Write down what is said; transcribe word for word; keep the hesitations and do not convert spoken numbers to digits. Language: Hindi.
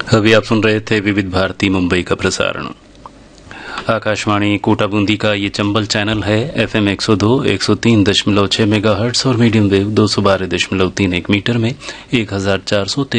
अभी आप सुन रहे थे विविध भारती मुंबई का प्रसारण। आकाशवाणी कोटा बूंदी का ये चंबल चैनल है। एफएम एक सौ दो, एक सौ तीन दशमलव छह मेगाहर्ट्ज और मीडियम वेव दो सौ बारह दशमलव तीन एक मीटर में एक हजार चार सौ